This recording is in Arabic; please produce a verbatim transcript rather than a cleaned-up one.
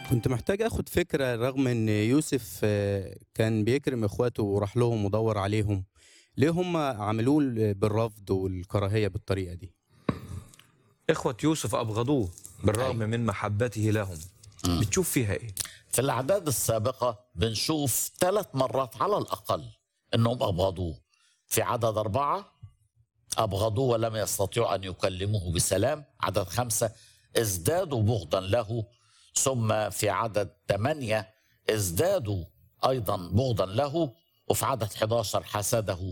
كنت محتاج آخد فكرة رغم إن يوسف آه، كان بيكرم إخواته وراح لهم ودوّر عليهم، ليه هم عاملوه ل بالرفض والكراهية بالطريقة دي؟ إخوة يوسف أبغضوه بالرغم أيوة. من محبته لهم. بتشوف فيها إيه؟ في الأعداد السابقة بنشوف ثلاث مرات على الأقل أنهم أبغضوه. في عدد أربعة أبغضوه ولم يستطيعوا أن يكلموه بسلام. عدد خمسة ازدادوا بغضا له. ثم في عدد ثمانية ازدادوا أيضا بغضا له. وفي عدد إحدى عشر حسده